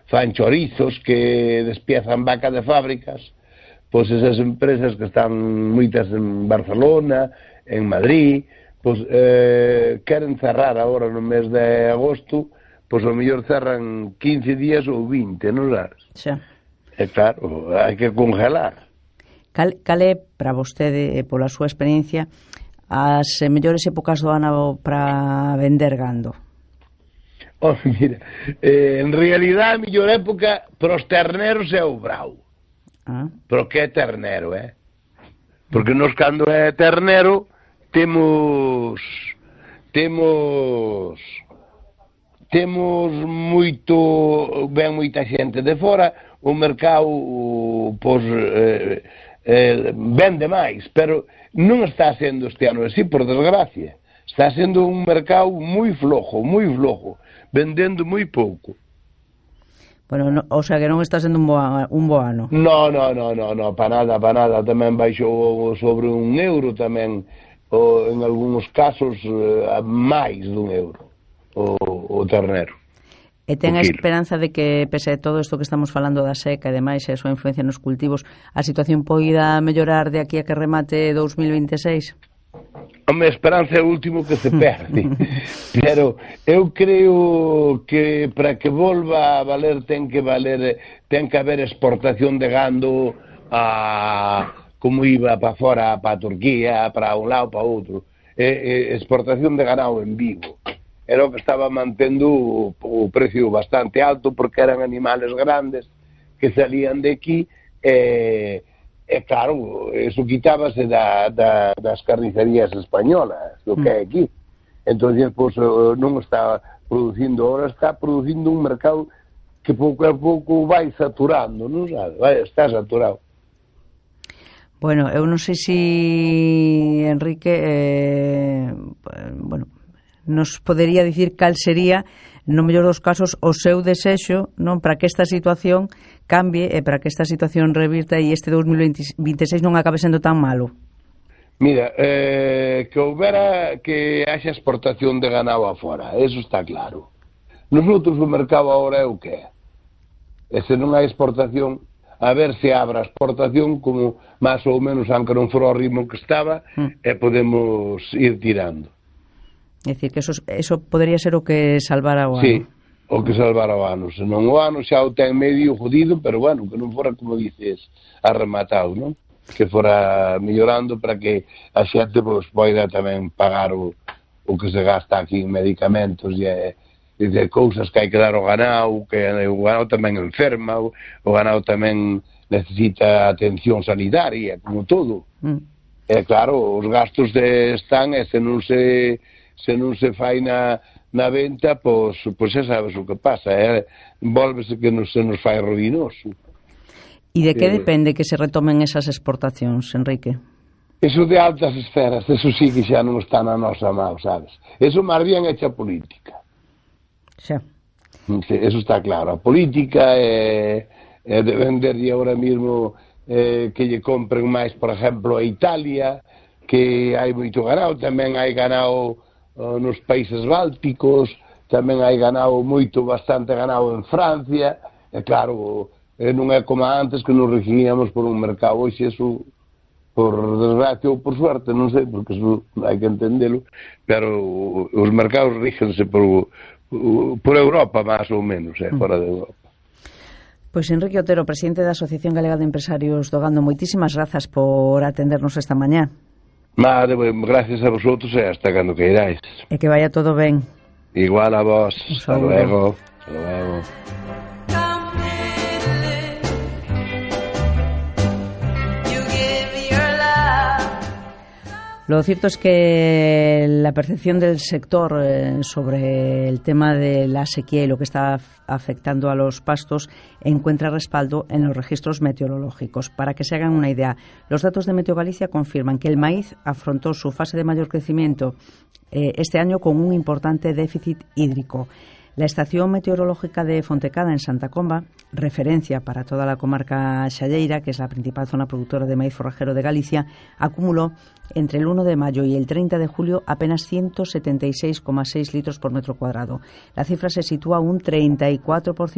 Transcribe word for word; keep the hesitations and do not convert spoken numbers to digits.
fan chorizos, que despiezan vaca de fábricas, pois esas empresas que están moitas en Barcelona, en Madrid, pois eh, queren cerrar agora no mes de agosto, pois ao mellor cerran quince días ou vinte, non sabes? Xa. E claro, hai que congelar. Cal, cal é, para vostede, pola súa experiencia, as mellores épocas do ano para vender gando? Oh, mira, eh, en realidad a mellor época para os terneros é o brao. Ah. Pero que é ternero, eh? Porque nos cando é ternero temos temos temos moito, ben moita xente de fora, o mercado pois eh, eh, vende máis, pero non está sendo este ano así, por desgracia. Está sendo un mercado moi flojo, moi flojo, vendendo moi pouco. Bueno, no, o sea que non está sendo un bo, un bo ano. No, no, no, no, no, para nada, para nada, tamén baixou sobre un euro tamén, o, en algúns casos eh, máis dun euro o, o ternero. E ten a esperanza de que, pese a todo isto que estamos falando da seca e demais, e a súa influencia nos cultivos, a situación poida mellorar de aquí a que remate dous mil vinte e seis? A minha esperanza é o último que se perde, pero eu creo que para que volva a valer ten que valer, ten que haber exportación de gando a, como iba para fora, para a Turquía, para un lado, para outro, e, e, exportación de ganado en Vigo. Era o que estaba mantendo o, o precio bastante alto, porque eran animales grandes que salían de aquí, e, e claro, eso quitábase da, da, das carnicerías españolas, do que é aquí. Entón, pues, non está producindo, ahora está producindo un mercado que pouco a pouco vai saturando, non sabe? Vai, está saturado. Bueno, eu non sei se Enrique, eh, bueno, nos podería dicir cal sería, no mellor dos casos, o seu desexo, non, para que esta situación cambie e para que esta situación revirta e este dous mil vinte e seis non acabe sendo tan malo. Mira, eh, que houbera que haxa exportación de ganado afora, eso está claro. Nosotros o mercado agora é o que é. E se non hai exportación, a ver se abra a exportación como máis ou menos, aunque non fora o ritmo que estaba, mm. e podemos ir tirando. É dicir, que eso, eso podría ser o que salvara o ano. Sí, o que salvara o ano. Se non o ano xa o ten medio jodido, pero bueno, que non fora, como dices, arrematado, non? Que fora mellorando para que a xente pues, poida tamén pagar o, o que se gasta aquí en medicamentos e, e de cousas que hai que dar ao ganado, que o ganado tamén enferma, o, o ganado tamén necesita atención sanitaria, como todo. Mm. E claro, os gastos de están, e se non se se non se fai na, na venta, pois, pois xa sabes o que pasa, eh? Volvese que non se nos fai ruinoso. E de que eh, depende que se retomen esas exportacións, Enrique? Eso de altas esferas, eso sí que xa non está na nosa mão, sabes? Eso máis bien é xa política. Xa. Eso está claro. A política é, é de venderlle ahora mismo eh, que lle compren máis, por exemplo, a Italia, que hai moito ganado, tamén hai ganado nos países bálticos, tamén hai ganado moito, bastante ganado en Francia, e claro, non é como antes que nos regíamos por un mercado, hoxe eso, por desgracia ou por suerte, non sei, porque eso hai que entendelo, pero os mercados rígense por, por Europa, máis ou menos, eh, fora de Europa. Pois Enrique Otero, presidente da Asociación Galega de Empresarios do Gando, moitísimas grazas por atendernos esta mañá. Madre, gracias a vosotros e hasta cando queiráis. E que vaya todo ben. Igual a vos. Hasta luego. Hasta luego. Lo cierto es que la percepción del sector eh, sobre el tema de la sequía y lo que está afectando a los pastos encuentra respaldo en los registros meteorológicos. Para que se hagan una idea, los datos de Meteo Galicia confirman que el maíz afrontó su fase de mayor crecimiento eh, este año con un importante déficit hídrico. La estación meteorológica de Fontecada, en Santa Comba, referencia para toda la comarca xalleira, que es la principal zona productora de maíz forrajero de Galicia, acumuló entre el uno de mayo y el treinta de julio apenas ciento setenta y seis coma seis litros por metro cuadrado. La cifra se sitúa un treinta y cuatro por ciento